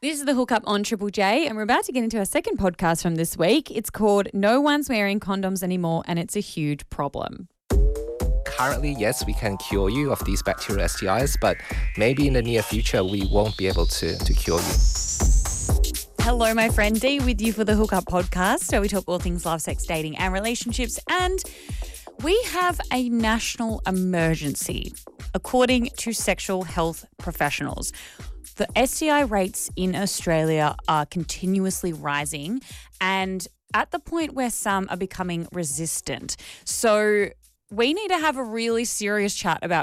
This is The Hookup on Triple J, and we're about to get into our second podcast from this week. It's called No One's Wearing Condoms Anymore, and it's a huge problem. Currently, yes, we can cure you of these bacterial STIs, but maybe in the near future, we won't be able to cure you. Hello, my friend Dee, with you for The Hookup podcast, where we talk all things love, sex, dating, and relationships. And we have a national emergency, according to sexual health professionals. The STI rates in Australia are continuously rising and at the point where some are becoming resistant. So we need to have a really serious chat about